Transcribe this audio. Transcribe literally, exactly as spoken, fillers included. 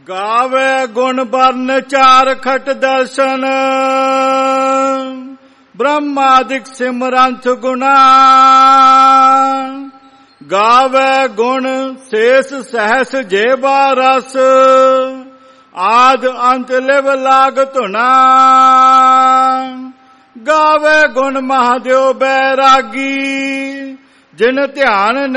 ਗਾਵੇ ਗੁਣ ਬਰਨ ਚਾਰ ਖਟ ਦਰਸ਼ਨ, ਬ੍ਰਹਮਾਦਿਕ ਸਿਮਰੰਥ ਗੁਣਾ। ਗਾਵੇ ਗੁਣ ਸੇਸ ਸਹਸ ਜੇਬਾ ਰਸ, ਆਦ ਅੰਤ ਲਿਵ ਲਾਗ ਧੁਨਾ। ਗਾਵੇ ਗੁਣ ਮਹਾਦੇਵ ਬੈਰਾਗੀ, ਜਿਨ ਧਿਆਨ